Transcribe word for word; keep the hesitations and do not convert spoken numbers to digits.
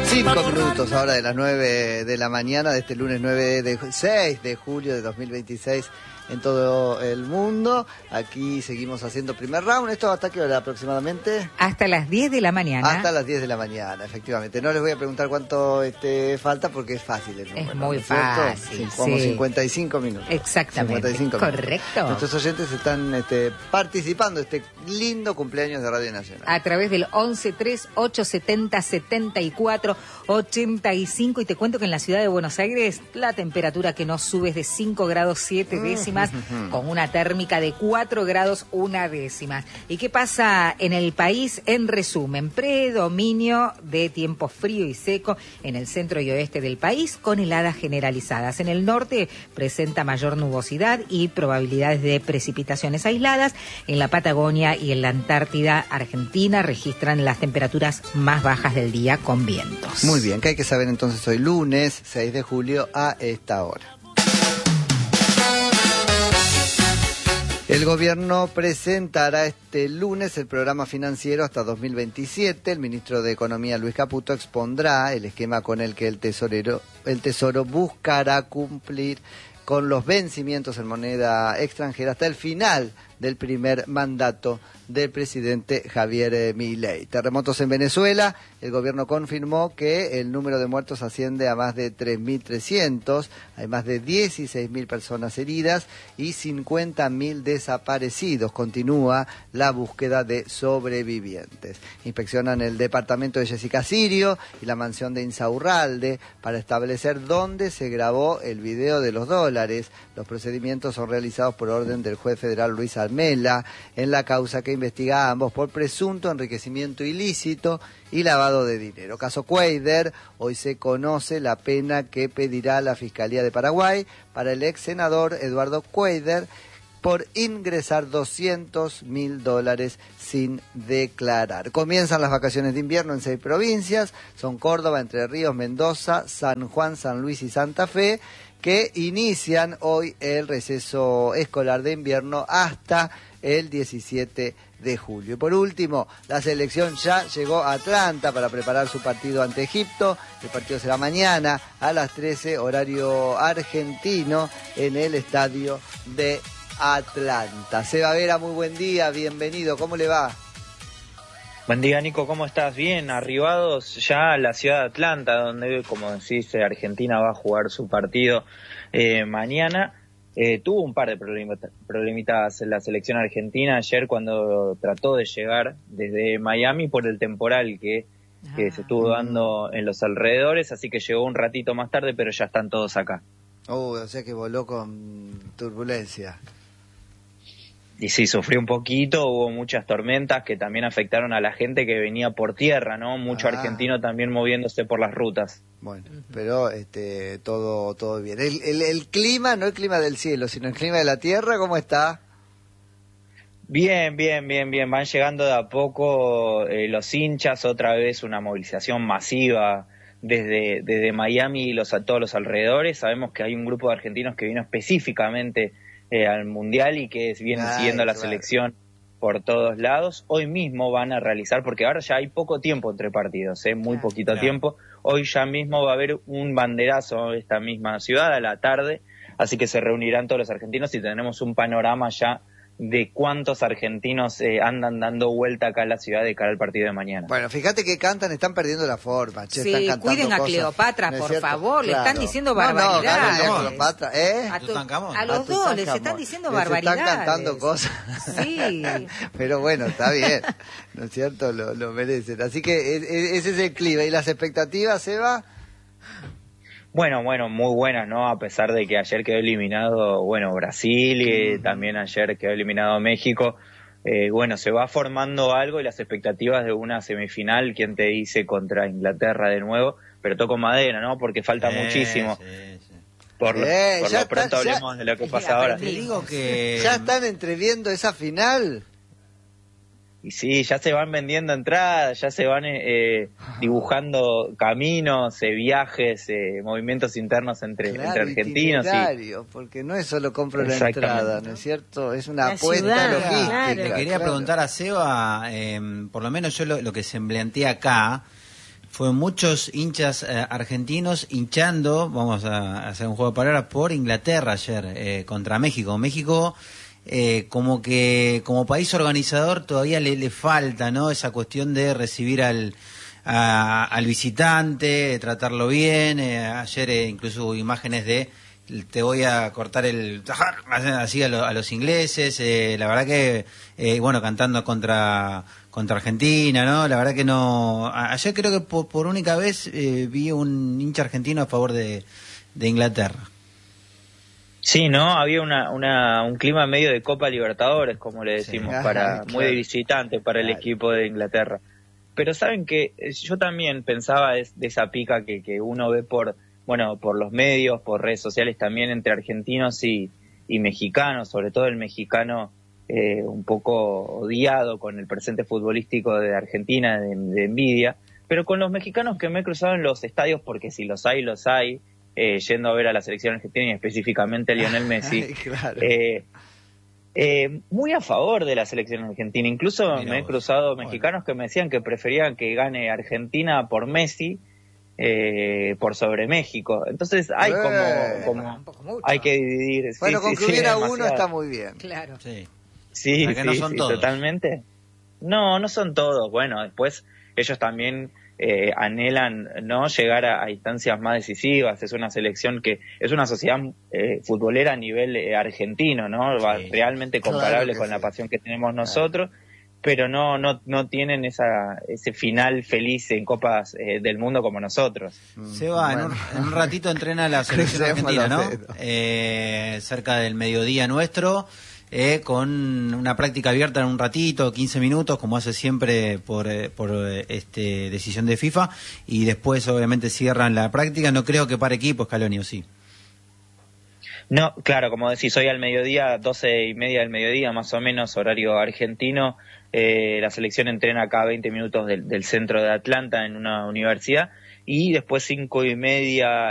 Cinco minutos ahora de las nueve de la mañana de este lunes nueve de seis de julio de dos mil veintiséis en todo el mundo. Aquí seguimos haciendo primer round. ¿Esto hasta qué hora aproximadamente? Hasta las diez de la mañana. Hasta las diez de la mañana, efectivamente. No les voy a preguntar cuánto este, falta porque es fácil el número. Es muy ¿no es cierto? fácil, Sí, como sí. cincuenta y cinco minutos. Exactamente. cincuenta y cinco minutos. Correcto. Nuestros oyentes están este, participando de este lindo cumpleaños de Radio Nacional. A través del once tres ocho setenta setenta y cuatro ochenta y cinco. Y te cuento que en la ciudad de Buenos Aires la temperatura que no sube es de cinco grados siete décimas, con una térmica de cuatro grados una décima. ¿Y qué pasa en el país? En resumen, predominio de tiempo frío y seco en el centro y oeste del país, con heladas generalizadas. En el norte presenta mayor nubosidad y probabilidades de precipitaciones aisladas. En la Patagonia y en la Antártida Argentina registran las temperaturas más bajas del día con vientos. Muy bien, ¿qué hay que saber entonces hoy lunes seis de julio a esta hora? El gobierno presentará este lunes el programa financiero hasta dos mil veintisiete. El ministro de Economía, Luis Caputo, expondrá el esquema con el que el tesorero, el Tesoro buscará cumplir con los vencimientos en moneda extranjera hasta el final del primer mandato del presidente Javier Milei. Terremotos en Venezuela. El gobierno confirmó que el número de muertos asciende a más de tres mil trescientos. Hay más de dieciséis mil personas heridas y cincuenta mil desaparecidos. Continúa la búsqueda de sobrevivientes. Inspeccionan el departamento de Jessica Sirio y la mansión de Insaurralde para establecer dónde se grabó el video de los dólares. Los procedimientos son realizados por orden del juez federal Luis Almela en la causa que investiga a ambos por presunto enriquecimiento ilícito y lavado de dinero. Caso Cuéllar, hoy se conoce la pena que pedirá la Fiscalía de Paraguay para el ex senador Eduardo Cuéllar por ingresar doscientos mil dólares sin declarar. Comienzan las vacaciones de invierno en seis provincias, son Córdoba, Entre Ríos, Mendoza, San Juan, San Luis y Santa Fe, que inician hoy el receso escolar de invierno hasta el diecisiete de julio. Y por último, la selección ya llegó a Atlanta para preparar su partido ante Egipto. El partido será mañana a las trece, horario argentino, en el estadio de Atlanta. Seba Vera, muy buen día, bienvenido, ¿cómo le va? Buen día, Nico, ¿cómo estás? Bien, arribados ya a la ciudad de Atlanta, donde, como decís, Argentina va a jugar su partido eh, mañana. Eh, tuvo un par de problemita, problemitas en la selección argentina ayer cuando trató de llegar desde Miami por el temporal que, que ah. se estuvo dando en los alrededores, así que llegó un ratito más tarde, pero ya están todos acá. Oh, o sea que voló con turbulencia. Y sí, sufrió un poquito, hubo muchas tormentas que también afectaron a la gente que venía por tierra, ¿no? Mucho ah. argentino también moviéndose por las rutas. Bueno, pero este todo todo bien. El, el, el clima, no el clima del cielo, sino el clima de la tierra, ¿cómo está? Bien, bien, bien, bien. Van llegando de a poco eh, los hinchas, otra vez una movilización masiva desde, desde Miami y los, a todos los alrededores. Sabemos que hay un grupo de argentinos que vino específicamente Eh, al Mundial y que vienen Ay, siguiendo la claro. selección por todos lados. Hoy mismo van a realizar, porque ahora ya hay poco tiempo entre partidos, ¿eh? muy claro, poquito claro. tiempo. Hoy ya mismo va a haber un banderazo en esta misma ciudad a la tarde, así que se reunirán todos los argentinos y tendremos un panorama ya de cuántos argentinos eh, andan dando vuelta acá en la ciudad de cara al partido de mañana. Bueno, fíjate que cantan, están perdiendo la forma. Che, sí, están cantando cuiden a cosas, Cleopatra, ¿no por cierto? favor, Claro. le están diciendo no, barbaridades. No, no, Cleopatra, ¿eh? A, tu, a a los dos les están diciendo barbaridades. Les están cantando cosas. Sí. Pero bueno, está bien, ¿no es cierto? Lo, lo merecen. Así que ese es el clima. ¿Y las expectativas, Eva? Bueno, bueno, muy buenas, ¿no? A pesar de que ayer quedó eliminado, bueno, Brasil y uh-huh. también ayer quedó eliminado México. Eh, bueno, se va formando algo y las expectativas de una semifinal, ¿quién te dice? Contra Inglaterra de nuevo, pero toco madera, ¿no? Porque falta eh, muchísimo. Sí, sí. Por lo, eh, por lo está, pronto ya, hablemos de lo que pasa ahora. Te digo que ya están entreviendo esa final. Y sí, ya se van vendiendo entradas, ya se van eh, dibujando caminos, eh, viajes, eh, movimientos internos entre, claro, entre argentinos. Y... porque no es solo compro la entrada, ¿no es cierto? Es una la apuesta ciudad, logística. Claro. Le quería claro. preguntar a Seba, eh, por lo menos yo lo, lo que se plantea acá, Fueron muchos hinchas eh, argentinos hinchando, vamos a hacer un juego de palabras, por Inglaterra ayer eh, contra México. México, eh, como que como país organizador todavía le, le falta, ¿no? Esa cuestión de recibir al a, al visitante, de tratarlo bien. Eh, ayer eh, incluso hubo imágenes de te voy a cortar el así a, lo, a los ingleses, eh, la verdad que eh, bueno, cantando contra contra Argentina, ¿no? La verdad que no, a, ayer creo que por, por única vez eh, vi un hincha argentino a favor de, de Inglaterra. Sí, ¿no? Había una, una un clima medio de Copa Libertadores, como le decimos, sí. para Ajá, muy claro. de visitante para el Claro. equipo de Inglaterra. Pero saben que yo también pensaba de, de esa pica que, que uno ve por bueno, por los medios, por redes sociales también entre argentinos y, y mexicanos, sobre todo el mexicano eh, un poco odiado con el presente futbolístico de Argentina, de, de envidia, pero con los mexicanos que me he cruzado en los estadios, porque si los hay, los hay, eh, yendo a ver a la selección argentina y específicamente a Lionel Messi, Ay, claro. eh, eh, muy a favor de la selección argentina. Incluso Mirá me he vos. cruzado Bueno. mexicanos que me decían que preferían que gane Argentina por Messi, Eh, por sobre México. Entonces hay Eh, como, como un poco mucho. hay que dividir. Bueno, sí, con sí, que sí, hubiera demasiado. uno está muy bien. Claro. Sí. Sí, Acá sí, no son sí, todos. totalmente. No, no son todos. Bueno, después ellos también eh, anhelan no llegar a, a instancias más decisivas. Es una selección que es una sociedad eh, futbolera a nivel eh, argentino, ¿no? Va- Sí. realmente Claro comparable que con sí. la pasión que tenemos nosotros. Pero no no no tienen esa ese final feliz en Copas eh, del Mundo como nosotros. Seba, en, un, en un ratito entrena la selección Crucemos argentina, los ¿no? dedos. Eh, cerca del mediodía nuestro, eh, con una práctica abierta en un ratito, quince minutos, como hace siempre por, eh, por eh, este decisión de FIFA, y después obviamente cierran la práctica. No creo que para equipo, Scaloni, ¿o sí? No, claro, como decís, hoy al mediodía, doce y media del mediodía, más o menos, horario argentino, eh, la selección entrena acá a veinte minutos del, del centro de Atlanta en una universidad, y después cinco y media